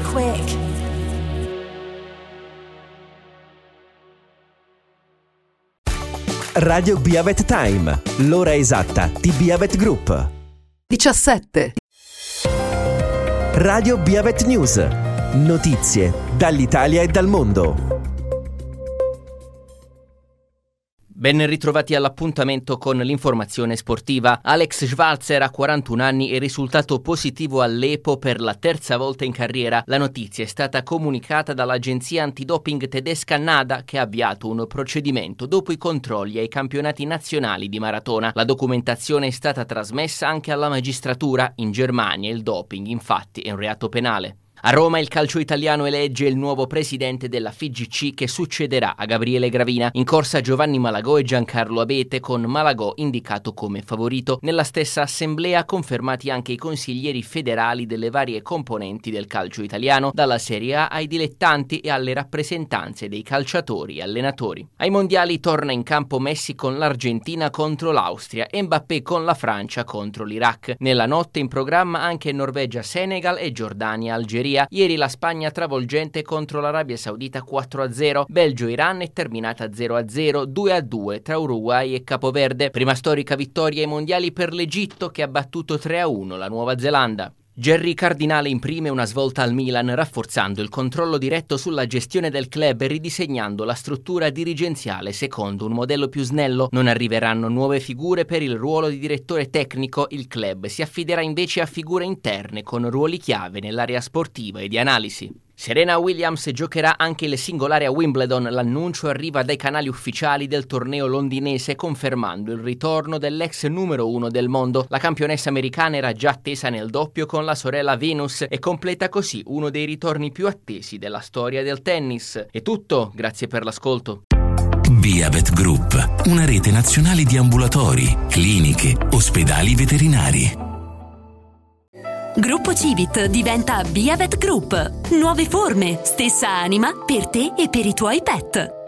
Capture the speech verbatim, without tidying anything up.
quick. Radio Biavet Time, l'ora esatta di Biavet Group. diciassette. Radio Biavet News, notizie dall'Italia e dal mondo. Ben ritrovati all'appuntamento con l'informazione sportiva. Alex Schwarzer, a quarantuno anni, è risultato positivo all'E P O per la terza volta in carriera. La notizia è stata comunicata dall'agenzia antidoping tedesca NADA, che ha avviato un procedimento dopo i controlli ai campionati nazionali di maratona. La documentazione è stata trasmessa anche alla magistratura. In Germania il doping, infatti, è un reato penale. A Roma il calcio italiano elegge il nuovo presidente della F I G C che succederà a Gabriele Gravina. In corsa Giovanni Malagò e Giancarlo Abete, con Malagò indicato come favorito. Nella stessa assemblea confermati anche i consiglieri federali delle varie componenti del calcio italiano, dalla Serie A ai dilettanti e alle rappresentanze dei calciatori e allenatori. Ai mondiali torna in campo Messi con l'Argentina contro l'Austria e Mbappé con la Francia contro l'Iraq. Nella notte in programma anche Norvegia-Senegal e Giordania-Algeria. Ieri la Spagna travolgente contro l'Arabia Saudita quattro a zero, Belgio-Iran è terminata zero a zero, due a due tra Uruguay e Capoverde. Prima storica vittoria ai mondiali per l'Egitto, che ha battuto tre a uno la Nuova Zelanda. Gerry Cardinale imprime una svolta al Milan, rafforzando il controllo diretto sulla gestione del club e ridisegnando la struttura dirigenziale secondo un modello più snello. Non arriveranno nuove figure per il ruolo di direttore tecnico, il club si affiderà invece a figure interne con ruoli chiave nell'area sportiva e di analisi. Serena Williams giocherà anche il singolare a Wimbledon. L'annuncio arriva dai canali ufficiali del torneo londinese, confermando il ritorno dell'ex numero uno del mondo. La campionessa americana era già attesa nel doppio con la sorella Venus e completa così uno dei ritorni più attesi della storia del tennis. È tutto, grazie per l'ascolto. Biavet Group, una rete nazionale di ambulatori, cliniche, ospedali veterinari. Gruppo Civit diventa Biavet Group. Nuove forme, stessa anima per te e per i tuoi pet.